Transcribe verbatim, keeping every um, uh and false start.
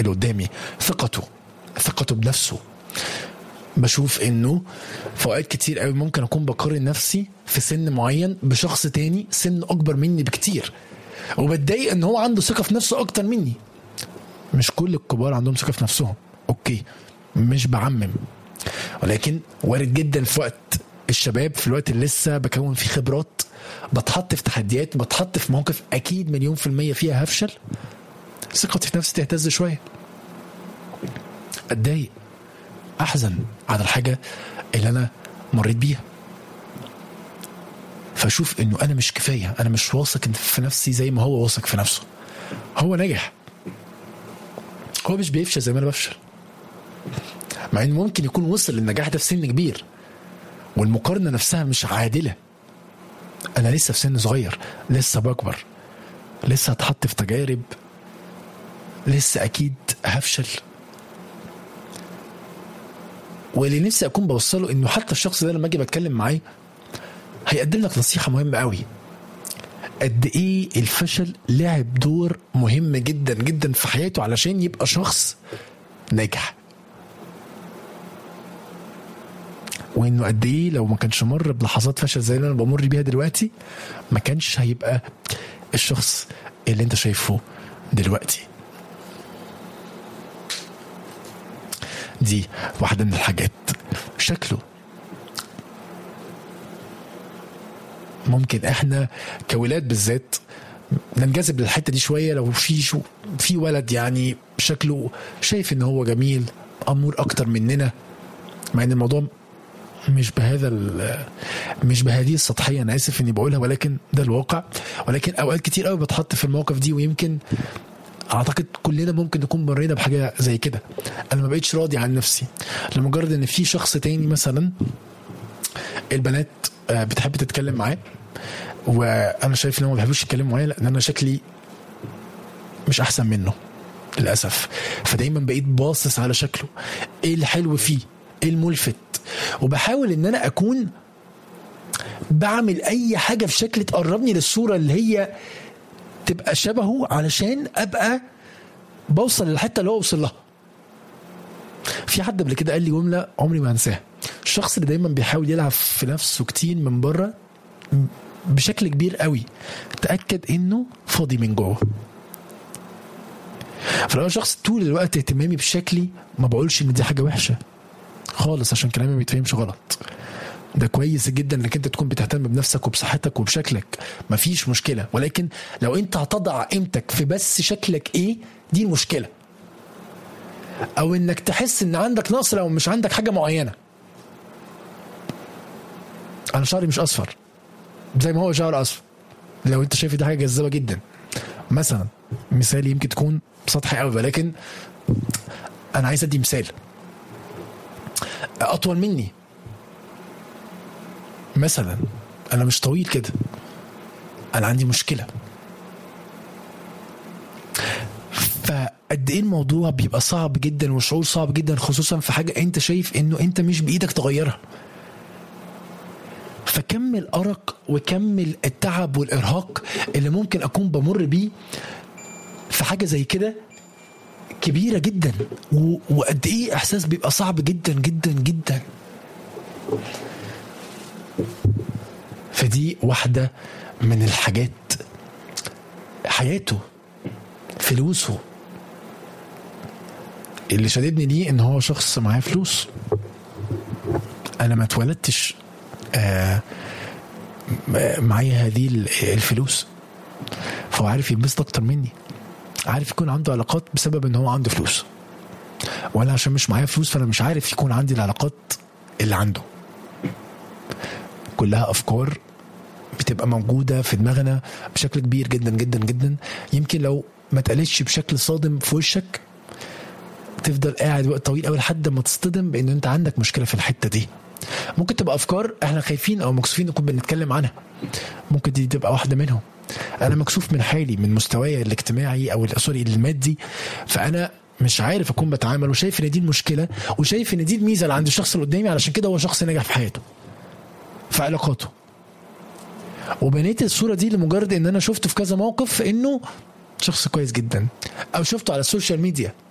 اللي قدامي، ثقته ثقته بنفسه. بشوف انه في اوقات كتير قوي ممكن اكون بقارن نفسي في سن معين بشخص تاني سن اكبر مني بكتير، وبتضايق ان هو عنده ثقة في نفسه اكتر مني. مش كل الكبار عندهم ثقة في نفسهم، اوكي، مش بعمم، ولكن وارد جدا في وقت الشباب، في الوقت اللي لسه بكون فيه خبرات، بتحط في تحديات، بتحط في موقف اكيد مليون في المية فيها هفشل، ثقتي في نفسي تهتز شوية، اتضايق، احزن على الحاجة اللي انا مريت بيها، فاشوف انه انا مش كفاية، انا مش واثق في نفسي زي ما هو واثق في نفسه. هو نجح، هو مش بيفشل زي ما انا بفشل، مع انه ممكن يكون وصل للنجاح ده في سن كبير، والمقارنة نفسها مش عادلة. انا لسه في سن صغير، لسه بكبر، لسه هتحط في تجارب، لسه اكيد هفشل. واللي نفسي اكون بوصله انه حتى الشخص ده لما اجي بتكلم معاه هيقدم لك نصيحة مهمة قوي، قد ايه الفشل لعب دور مهم جدا جدا في حياته علشان يبقى شخص ناجح، وانه قد ايه لو ما كانش مر بلحظات فشل زي اللي انا بمر بيها دلوقتي ما كانش هيبقى الشخص اللي انت شايفه دلوقتي. دي واحدة من الحاجات. شكله ممكن احنا كولاد بالذات ننجذب للحتة دي شوية، لو في شو في ولد يعني شكله شايف ان هو جميل امور اكتر مننا، مع ان الموضوع مش بهذا مش بهذه السطحية، انا اسف اني بقولها ولكن ده الواقع. ولكن اوقات كتير قوي بتحط في المواقف دي، ويمكن اعتقد كلنا ممكن نكون مرينا بحاجة زي كده. انا ما بقيتش راضي عن نفسي لمجرد ان في شخص تاني مثلا البنات بتحب تتكلم معاه، وانا شايف ان هم ما بيحبوش يتكلموا معايا لان انا شكلي مش احسن منه للاسف. فدايما بقيت باصص على شكله، ايه الحلو فيه، ايه الملفت، وبحاول ان انا اكون بعمل اي حاجة في شكل تقربني للصورة اللي هي تبقى شبهه علشان ابقى بوصل للحتة اللي هو وصل لها. في حد قبل كده قال لي جملة عمري ما هنساها، الشخص اللي دايما بيحاول يلعب في نفسه كتير من بره بشكل كبير قوي تأكد انه فاضي من جوه. فلو شخص طول الوقت اهتمامي بشكلي، ما بقولش ان دي حاجة وحشة خالص عشان كلامي ما يتفهمش غلط، ده كويس جدا انك انت تكون بتهتم بنفسك وبصحتك وبشكلك، مفيش مشكلة. ولكن لو انت هتضع قيمتك في بس شكلك ايه، دي المشكلة. او انك تحس ان عندك نقص لو مش عندك حاجة معينة. انا شعري مش اصفر زي ما هو شعر اصفر، لو انت شايف دي حاجة جذابة جدا مثلا، مثال يمكن تكون سطحي قوي، ولكن انا عايز ادي مثال. اطول مني مثلا، انا مش طويل كده، انا عندي مشكلة. فقد ايه الموضوع بيبقى صعب جدا وشعور صعب جدا، خصوصا في حاجة انت شايف انه انت مش بايدك تغيرها. فكمل أرق وكمل التعب والإرهاق اللي ممكن أكون بمر بيه في حاجة زي كده كبيرة جدا، وقد إيه إحساس بيبقى صعب جدا جدا جدا. فدي واحدة من الحاجات. حياته، فلوسه، اللي شددني ليه إن هو شخص معاه فلوس. أنا ما اتولدتش آه معايا هذه الفلوس، فهو عارف ينبسط اكتر مني، عارف يكون عنده علاقات بسبب ان هو عنده فلوس، وانا عشان مش معايا فلوس فانا مش عارف يكون عندي العلاقات اللي عنده. كلها افكار بتبقى موجودة في دماغنا بشكل كبير جدا جدا جدا، يمكن لو ما تقالتش بشكل صادم في وشك تفضل قاعد وقت طويل قوي لحد ما تصطدم بان انت عندك مشكلة في الحتة دي. ممكن تبقى افكار احنا خايفين او مكسوفين نكون بنتكلم عنها، ممكن دي تبقى واحده منهم. انا مكسوف من حالي، من مستواي الاجتماعي او سوري المادي، فانا مش عارف اكون بتعامل، وشايف ان دي المشكله، وشايف ان دي الميزه اللي عند الشخص اللي قدامي، علشان كده هو شخص ناجح في حياته في علاقاته. وبنيت الصوره دي لمجرد ان انا شفته في كذا موقف انه شخص كويس جدا، او شفته على السوشيال ميديا